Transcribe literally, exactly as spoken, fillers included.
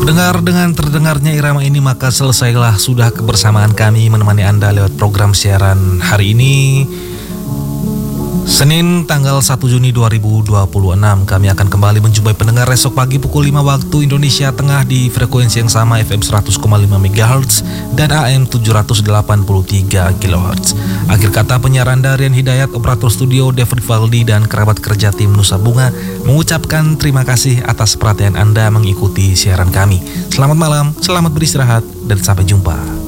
Pendengar, dengan terdengarnya irama ini maka selesailah sudah kebersamaan kami menemani Anda lewat program siaran hari ini, Senin tanggal satu Juni dua ribu dua puluh enam. Kami akan kembali menjumpai pendengar esok pagi pukul lima waktu Indonesia Tengah di frekuensi yang sama F M seratus koma lima megahertz dan A M tujuh ratus delapan puluh tiga kilohertz. Akhir kata penyiaran Darian Hidayat, operator studio David Valdi dan kerabat kerja tim Nusa Bunga mengucapkan terima kasih atas perhatian Anda mengikuti siaran kami. Selamat malam, selamat beristirahat dan sampai jumpa.